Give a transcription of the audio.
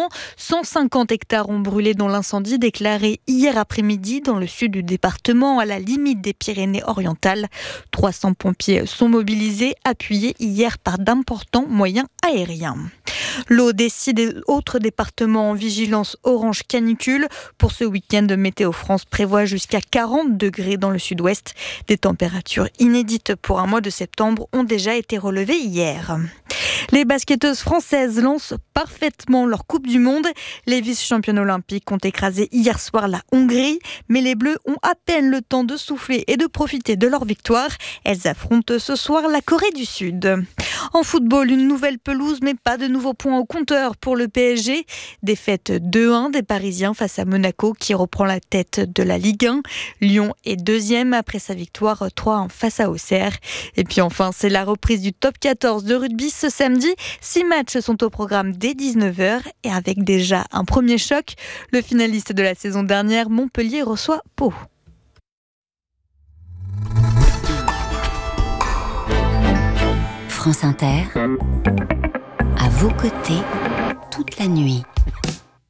moment, 150 hectares ont brûlé dans l'incendie déclaré hier après-midi dans le sud du département, à la limite des Pyrénées-Orientales. 300 pompiers sont mobilisés, appuyés hier par d'importants moyens aériens. L'eau décide et autres départements en vigilance orange canicule. Pour ce week-end, Météo France prévoit jusqu'à 40 degrés dans le sud-ouest. Des températures inédites pour un mois de septembre ont déjà été relevées hier. Les basketteuses françaises lancent parfaitement leur Coupe du Monde. Les vice-championnes olympiques ont écrasé hier soir la Hongrie, mais les Bleus ont à peine le temps de souffler et de profiter de leur victoire. Elles affrontent ce soir la Corée du Sud. En football, une nouvelle pelouse, mais pas de nouveaux points au compteur pour le PSG. Défaite 2-1 des Parisiens face à Monaco, qui reprend la tête de la Ligue 1. Lyon est deuxième après sa victoire 3-1 face à Auxerre. Et puis enfin, c'est la reprise du top 14 de rugby ce samedi. 6 matchs sont au programme dès 19h et avec déjà un premier choc. Le finaliste de la saison dernière, Montpellier, reçoit Pau. France Inter, à vos côtés, toute la nuit.